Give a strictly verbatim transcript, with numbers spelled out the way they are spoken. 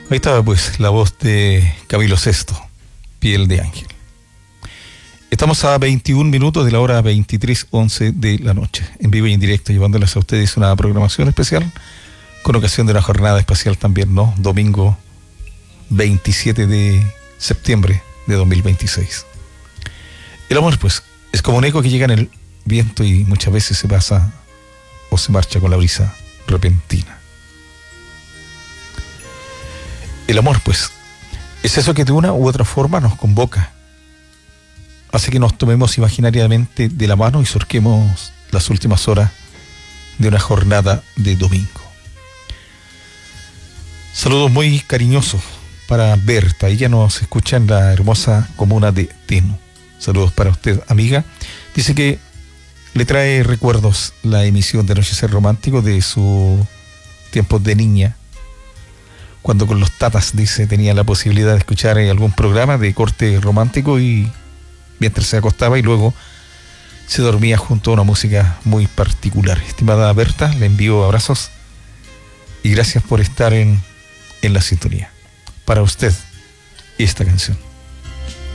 Ahí estaba pues la voz de Camilo Sesto, Piel de Ángel. Estamos a veintiún minutos de la hora veintitrés once de la noche, en vivo y en directo, llevándoles a ustedes una programación especial con ocasión de una jornada espacial también, ¿no? Domingo veintisiete de septiembre de dos mil veintiséis. El amor, pues, es como un eco que llega en el viento y muchas veces se pasa o se marcha con la brisa repentina. El amor, pues, es eso que de una u otra forma nos convoca. Hace que nos tomemos imaginariamente de la mano y surquemos las últimas horas de una jornada de domingo. Saludos muy cariñosos para Berta. Ella nos escucha en la hermosa comuna de Teno. Saludos para usted, amiga. Dice que le trae recuerdos la emisión de Anochecer Romántico de su tiempo de niña, cuando con los tatas, dice, tenía la posibilidad de escuchar algún programa de corte romántico y mientras se acostaba y luego se dormía junto a una música muy particular. Estimada Berta, le envío abrazos y gracias por estar en, en la sintonía. Para usted, esta canción.